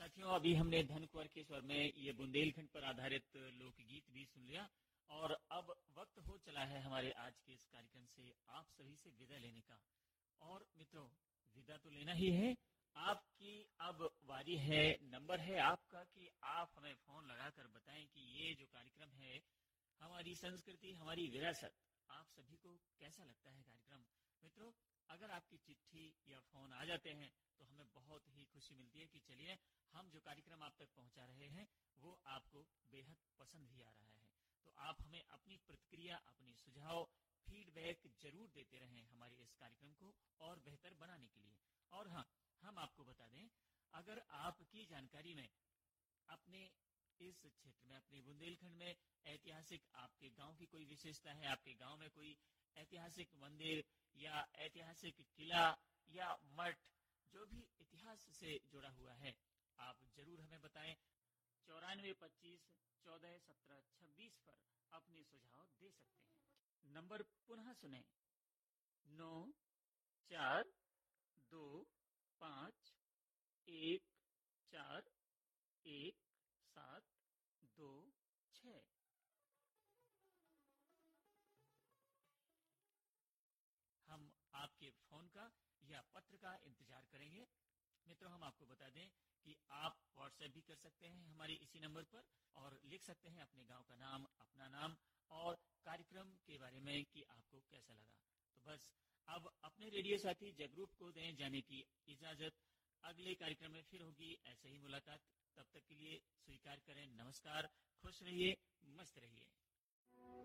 साथियों, अभी हमने धन कुंवर के स्वर में ये बुंदेलखंड पर आधारित लोकगीत भी सुन लिया और अब वक्त हो चला है हमारे आज के इस कार्यक्रम से आप सभी से विदा लेने का। और मित्रों, विदा तो लेना ही है। आपकी अब वारी है, नंबर है आपका कि आप हमें फोन लगाकर बताएं कि ये जो कार्यक्रम है, हमारी संस्कृति, हमारी विरासत, आप सभी को कैसा लगता है कार्यक्रम। मित्रों, अगर आपकी चिट्ठी या फोन आ जाते हैं तो हमें बहुत ही खुशी मिलती है कि चलिए हम जो कार्यक्रम आप तक पहुंचा रहे हैं वो आपको बेहद पसंद भी आ रहा है। तो आप हमें अपनी प्रतिक्रिया, अपनी सुझाव, फीडबैक जरूर देते रहें हमारे इस कार्यक्रम को और बेहतर बनाने के लिए। और हाँ, हम आपको बता दें, अगर आपकी जानकारी में अपने इस क्षेत्र में, अपने बुंदेलखंड में ऐतिहासिक आपके गांव की कोई विशेषता है, आपके गांव में कोई ऐतिहासिक मंदिर या ऐतिहासिक किला या मठ, जो भी इतिहास से जुड़ा हुआ है, आप जरूर हमें बताएं। 9425141726 पर अपने सुझाव दे सकते हैं। नंबर पुनः सुने, 9425141726। हम आपके फोन का या पत्र का इंतजार करेंगे। मित्रों, हम आपको बता दें कि आप व्हाट्सएप भी कर सकते हैं हमारे इसी नंबर पर और लिख सकते हैं अपने गांव का नाम, अपना नाम और कार्यक्रम के बारे में कि आपको कैसा लगा। तो बस अब अपने रेडियो साथी जगरूप को दें जाने की इजाजत। अगले कार्यक्रम में फिर होगी ऐसे ही मुलाकात। तब तक के लिए स्वीकार करें। नमस्कार, खुश रहिए, मस्त रहिए।